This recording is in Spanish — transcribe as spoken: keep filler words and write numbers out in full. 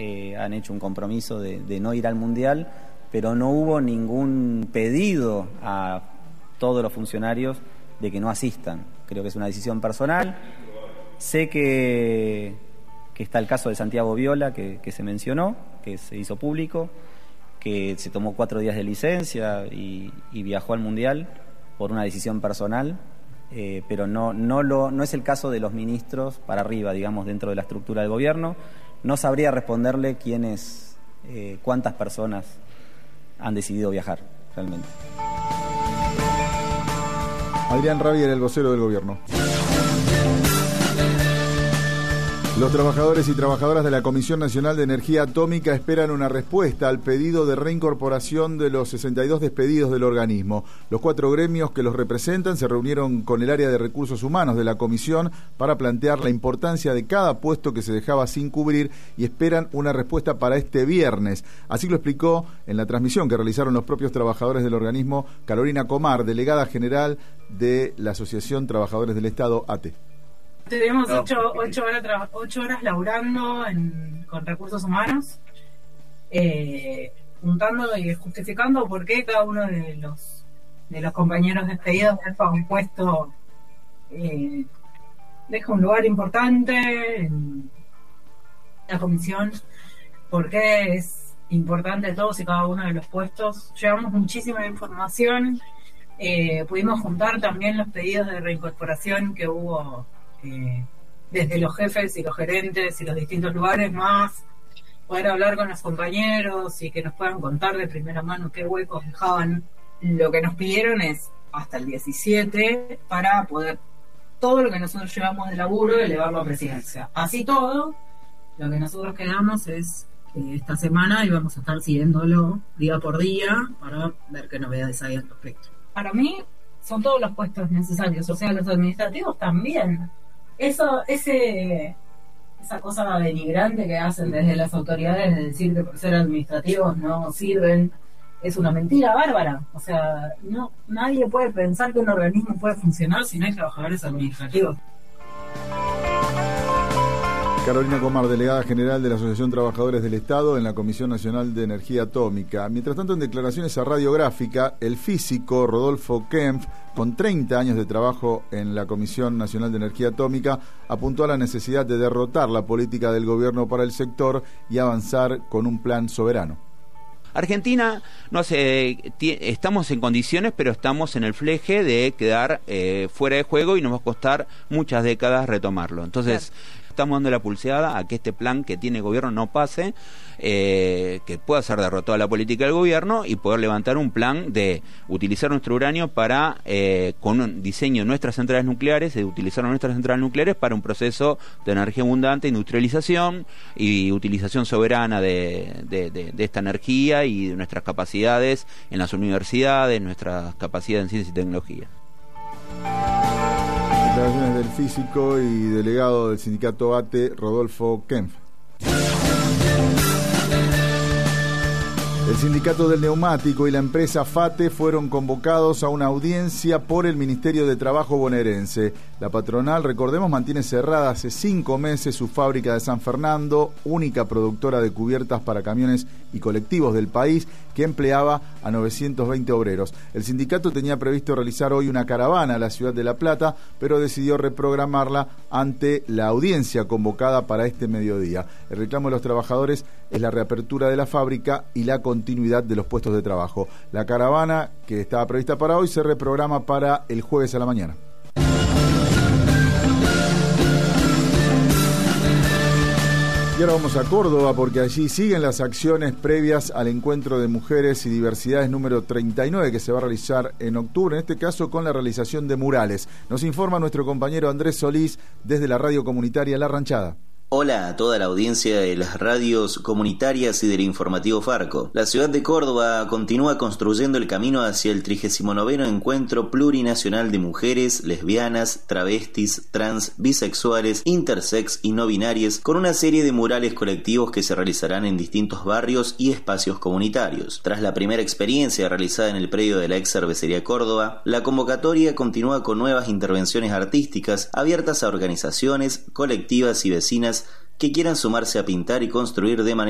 eh, han hecho un compromiso de, de no ir al Mundial, pero no hubo ningún pedido a todos los funcionarios de que no asistan. Creo que es una decisión personal. Sé que, que está el caso de Santiago Viola, que, que se mencionó, que se hizo público, que se tomó cuatro días de licencia y, y viajó al Mundial por una decisión personal, eh, pero no, no, lo, no es el caso de los ministros para arriba, digamos, dentro de la estructura del gobierno. No sabría responderle quiénes, eh, cuántas personas han decidido viajar realmente. Adrián Rabier, el vocero del gobierno. Los trabajadores y trabajadoras de la Comisión Nacional de Energía Atómica esperan una respuesta al pedido de reincorporación de los sesenta y dos despedidos del organismo. Los cuatro gremios que los representan se reunieron con el área de recursos humanos de la comisión para plantear la importancia de cada puesto que se dejaba sin cubrir y esperan una respuesta para este viernes. Así lo explicó en la transmisión que realizaron los propios trabajadores del organismo Carolina Comar, delegada general de la Asociación Trabajadores del Estado, A T E. Tenemos ocho, ocho, horas, ocho horas laburando en, con recursos humanos, eh, juntando y justificando por qué cada uno de los de los compañeros despedidos deja un puesto, eh, deja un lugar importante en la comisión, por qué es importante todos y cada uno de los puestos. Llevamos muchísima información, eh, pudimos juntar también los pedidos de reincorporación que hubo Eh, desde los jefes y los gerentes y los distintos lugares, más poder hablar con los compañeros y que nos puedan contar de primera mano qué huecos dejaban. Lo que nos pidieron es hasta el diecisiete para poder todo lo que nosotros llevamos de laburo elevarlo a presidencia. Así todo, lo que nosotros quedamos es que esta semana íbamos a estar siguiéndolo día por día para ver qué novedades hay al respecto. Para mí son todos los puestos necesarios, o sea, los administrativos también. Eso, ese, esa cosa denigrante que hacen desde las autoridades de decir que por ser administrativos no sirven, es una mentira bárbara. O sea, no, nadie puede pensar que un organismo puede funcionar si no hay trabajadores administrativos. Carolina Comar, delegada general de la Asociación Trabajadores del Estado en la Comisión Nacional de Energía Atómica. Mientras tanto, en declaraciones a Radiográfica, el físico Rodolfo Kempf, con treinta años de trabajo en la Comisión Nacional de Energía Atómica, apuntó a la necesidad de derrotar la política del gobierno para el sector y avanzar con un plan soberano. Argentina, no sé, estamos en condiciones, pero estamos en el fleje de quedar eh, fuera de juego y nos va a costar muchas décadas retomarlo. Entonces, claro, estamos dando la pulseada a que este plan que tiene el gobierno no pase, eh, que pueda ser derrotada la política del gobierno y poder levantar un plan de utilizar nuestro uranio para, eh, con un diseño de nuestras centrales nucleares, de utilizar nuestras centrales nucleares para un proceso de energía abundante, industrialización y utilización soberana de, de, de, de esta energía y de nuestras capacidades en las universidades, nuestras capacidades en ciencia y tecnología. Declaraciones del físico y delegado del sindicato A T E, Rodolfo Kempf. El sindicato del neumático y la empresa FATE fueron convocados a una audiencia por el Ministerio de Trabajo bonaerense. La patronal, recordemos, mantiene cerrada hace cinco meses su fábrica de San Fernando, única productora de cubiertas para camiones y colectivos del país, que empleaba a novecientos veinte obreros. El sindicato tenía previsto realizar hoy una caravana a la ciudad de La Plata, pero decidió reprogramarla ante la audiencia convocada para este mediodía. El reclamo de los trabajadores es la reapertura de la fábrica y la continuidad de los puestos de trabajo. La caravana, que estaba prevista para hoy, se reprograma para el jueves a la mañana. Y ahora vamos a Córdoba, porque allí siguen las acciones previas al encuentro de mujeres y diversidades número treinta y nueve que se va a realizar en octubre, en este caso con la realización de murales. Nos informa nuestro compañero Andrés Solís desde la radio comunitaria La Ranchada. Hola a toda la audiencia de las radios comunitarias y del informativo Farco. La ciudad de Córdoba continúa construyendo el camino hacia el trigésimo noveno Encuentro Plurinacional de Mujeres, Lesbianas, Travestis, Trans, Bisexuales, Intersex y No Binarias, con una serie de murales colectivos que se realizarán en distintos barrios y espacios comunitarios. Tras la primera experiencia realizada en el predio de la ex cervecería Córdoba, la convocatoria continúa con nuevas intervenciones artísticas abiertas a organizaciones, colectivas y vecinas que quieran sumarse a pintar y construir de manera